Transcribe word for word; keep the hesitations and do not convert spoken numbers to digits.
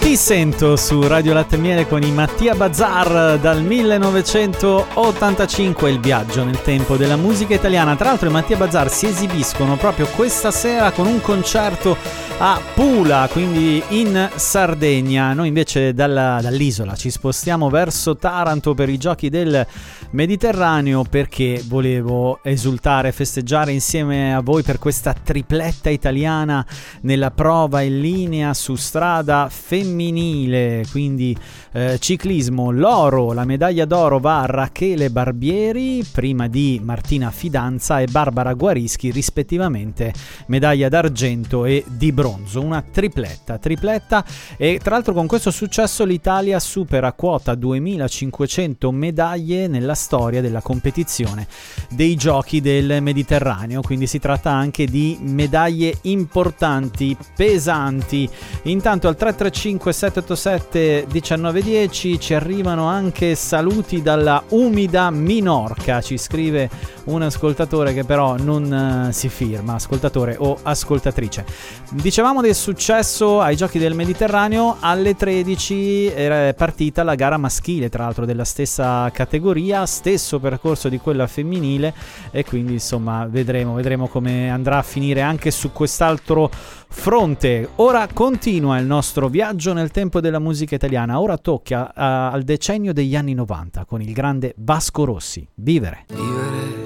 Ti sento su Radio Latte e Miele con i Mattia Bazar dal millenovecentottantacinque, il viaggio nel tempo della musica italiana. Tra l'altro i Mattia Bazar si esibiscono proprio questa sera con un concerto a Pula, quindi in Sardegna. Noi invece dalla, dall'isola ci spostiamo verso Taranto per i Giochi del Mediterraneo, perché volevo esultare, festeggiare insieme a voi per questa tripletta italiana nella prova in linea su strada femminile, quindi eh, ciclismo. L'oro, la medaglia d'oro va a Rachele Barbieri, prima di Martina Fidanza e Barbara Guarischi, rispettivamente medaglia d'argento e di bronzo. Una tripletta, tripletta e tra l'altro con questo successo l'Italia supera quota duemilacinquecento medaglie nella storia della competizione dei Giochi del Mediterraneo, quindi si tratta anche di medaglie importanti, pesanti. Intanto al tre tre cinque sette otto sette uno nove uno zero ci arrivano anche saluti dalla umida Minorca, ci scrive un ascoltatore che però non uh, si firma, ascoltatore o ascoltatrice. Dicevamo del successo ai Giochi del Mediterraneo. Alle tredici era partita la gara maschile, tra l'altro della stessa categoria, stesso percorso di quella femminile, e quindi insomma vedremo, vedremo come andrà a finire anche su quest'altro fronte. Ora continua il nostro viaggio nel tempo della musica italiana. Ora tocca uh, al decennio degli anni novanta con il grande Vasco Rossi. Vivere. Vivere